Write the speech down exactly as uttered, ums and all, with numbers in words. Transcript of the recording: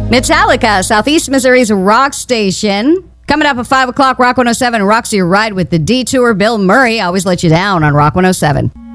Metallica, Southeast Missouri's rock station. Coming up at five o'clock, Rock one oh seven rocks your ride with the Detour. Bill Murray, always let you down on Rock one oh seven.